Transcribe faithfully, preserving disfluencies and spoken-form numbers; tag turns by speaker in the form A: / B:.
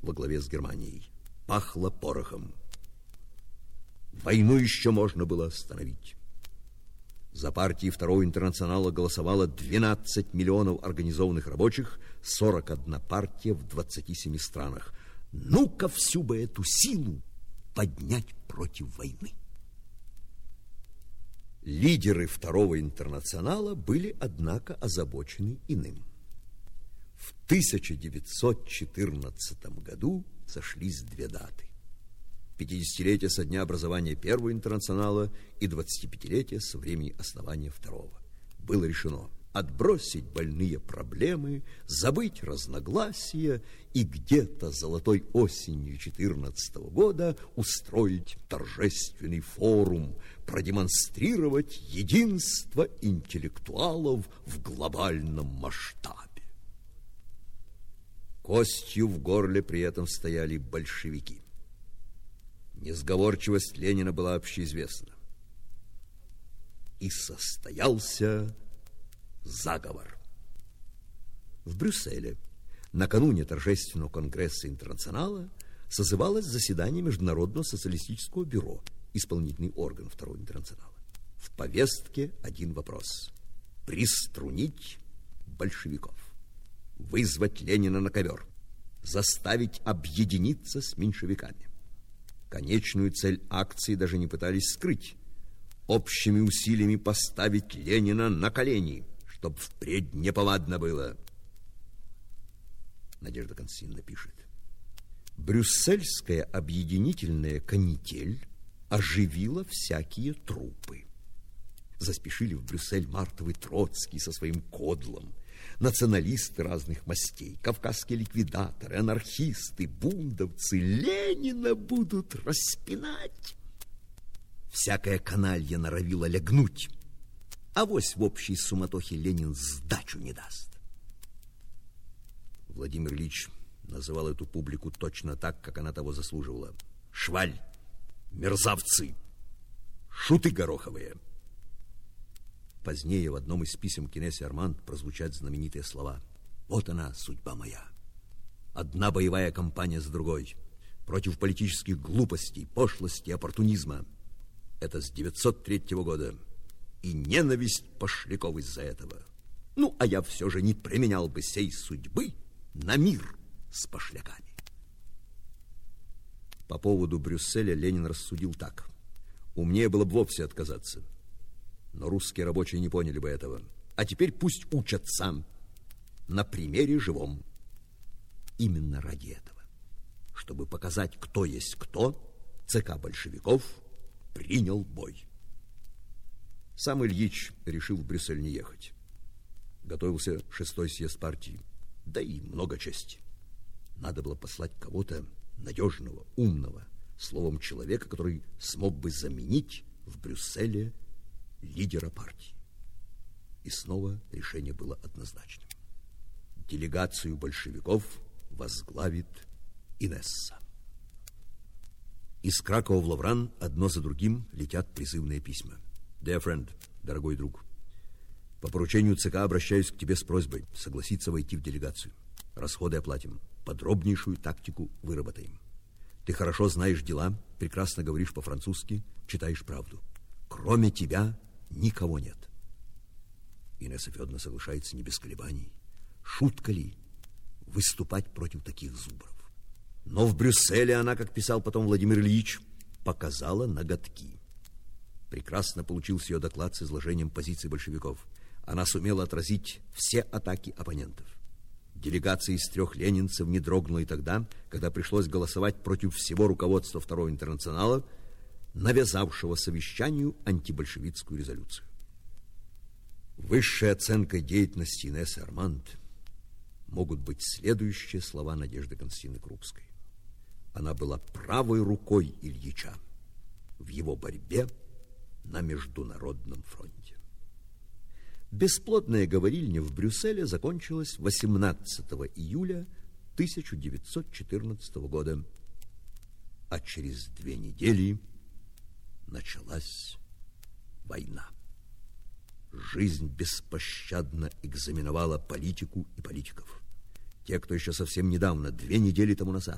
A: во главе с Германией. Пахло порохом. Войну еще можно было остановить. За партии Второго интернационала голосовало двенадцать миллионов организованных рабочих, сорок одна партия в двадцати семи странах. Ну-ка всю бы эту силу поднять против войны. Лидеры Второго интернационала были, однако, озабочены иным. В тысяча девятьсот четырнадцатом году сошлись две даты. пятидесятилетие со дня образования Первого интернационала и двадцатипятилетие со времени основания Второго. Было решено отбросить больные проблемы, забыть разногласия и где-то золотой осенью четырнадцатого года устроить торжественный форум, продемонстрировать единство интеллектуалов в глобальном масштабе. Костью в горле при этом стояли большевики. Несговорчивость Ленина была общеизвестна. И состоялся заговор. В Брюсселе накануне торжественного конгресса Интернационала созывалось заседание Международного социалистического бюро, исполнительный орган Второго интернационала. В повестке один вопрос: приструнить большевиков, вызвать Ленина на ковер, заставить объединиться с меньшевиками. Конечную цель акции даже не пытались скрыть: общими усилиями поставить Ленина на колени, чтоб впредь неповадно было. Надежда Константиновна пишет: брюссельская объединительная канитель оживила всякие трупы. Заспешили в Брюссель Мартов и Троцкий со своим кодлом, националисты разных мастей, кавказские ликвидаторы, анархисты, бундовцы. Ленина будут распинать. Всякая каналья норовила лягнуть. Авось в общей суматохе Ленин сдачу не даст. Владимир Ильич называл эту публику точно так, как она того заслуживала: шваль, мерзавцы, шуты гороховые. Позднее в одном из писем к Инессе Арманд прозвучат знаменитые слова: «Вот она, судьба моя. Одна боевая кампания за другой, против политических глупостей, пошлости, оппортунизма. Это с девятьсот третьего года. И ненависть пошляков из-за этого. Ну, а я все же не применял бы сей судьбы на мир с пошляками». По поводу Брюсселя Ленин рассудил так: умнее было бы вовсе отказаться. Но русские рабочие не поняли бы этого. А теперь пусть учатся на примере живом. Именно ради этого, чтобы показать, кто есть кто, ЦК большевиков принял бой. Сам Ильич решил в Брюссель не ехать. Готовился шестой съезд партии, да и много чести. Надо было послать кого-то надежного, умного, словом, человека, который смог бы заменить в Брюсселе лидера партии. И снова решение было однозначным: делегацию большевиков возглавит Инесса. Из Кракова в Лавран одно за другим летят призывные письма. Dear friend, дорогой друг, по поручению ЦК обращаюсь к тебе с просьбой согласиться войти в делегацию. Расходы оплатим, подробнейшую тактику выработаем. Ты хорошо знаешь дела, прекрасно говоришь по-французски, читаешь правду. Кроме тебя никого нет. Инесса Федоровна соглашается не без колебаний. Шутка ли выступать против таких зубров? Но в Брюсселе она, как писал потом Владимир Ильич, показала ноготки. Прекрасно получился ее доклад с изложением позиций большевиков. Она сумела отразить все атаки оппонентов. Делегация из трех ленинцев не дрогнула и тогда, когда пришлось голосовать против всего руководства Второго интернационала, навязавшего совещанию антибольшевистскую резолюцию. Высшей оценкой деятельности Инессы Арманд могут быть следующие слова Надежды Константиновны Крупской. Она была правой рукой Ильича в его борьбе на международном фронте. Бесплодная говорильня в Брюсселе закончилась восемнадцатого июля тысяча девятьсот четырнадцатого года, а через две недели началась война. Жизнь беспощадно экзаменовала политику и политиков. Те, кто еще совсем недавно, две недели тому назад,